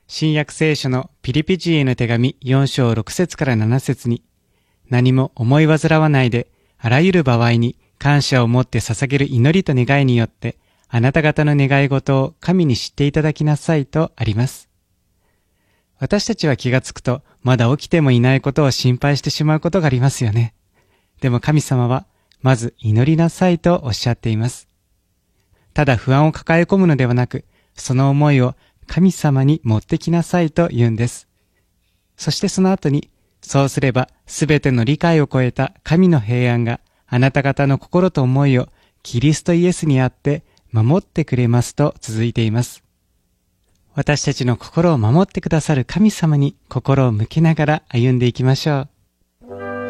新約聖書のピリピ人への手紙4章6節から7節に、何も思い煩わないで、あらゆる場合に感謝を持って捧げる祈りと願いによって、あなた方の願い事を神に知っていただきなさいとあります。私たちは気がつくと、まだ起きてもいないことを心配してしまうことがありますよね。でも神様は、まず祈りなさいとおっしゃっています。ただ不安を抱え込むのではなく、その思いを神様に持ってきなさいと言うんです。そしてその後に、そうすればすべての理解を超えた神の平安があなた方の心と思いをキリストイエスにあって守ってくれますと続いています。私たちの心を守ってくださる神様に心を向けながら歩んでいきましょう。